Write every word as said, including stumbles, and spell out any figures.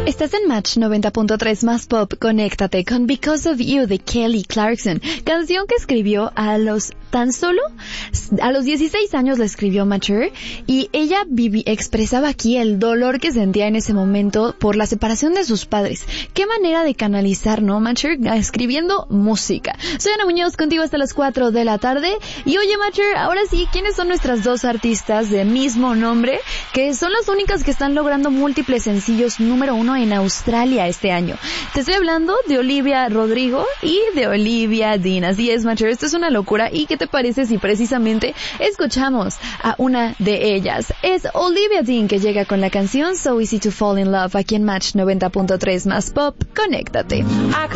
Estás en Match noventa punto tres más pop. Conéctate con Because of You de Kelly Clarkson, canción que escribió a los tan solo a los dieciséis años. La escribió Mature y ella vivi, expresaba aquí el dolor que sentía en ese momento por la separación de sus padres. Qué manera de canalizar, ¿no? Mature escribiendo música. Soy Ana Muñoz, contigo hasta las cuatro de la tarde. Y oye, Mature, ahora sí, ¿quiénes son nuestras dos artistas de mismo nombre que son las únicas que están logrando múltiples sencillos número uno en Australia este año? Te estoy hablando de Olivia Rodrigo y de Olivia Dean. Así es, Mature, esto es una locura. ¿Y qué te parece si precisamente escuchamos a una de ellas? Es Olivia Dean que llega con la canción So Easy to Fall in Love aquí en Match noventa punto tres más pop. Conéctate. I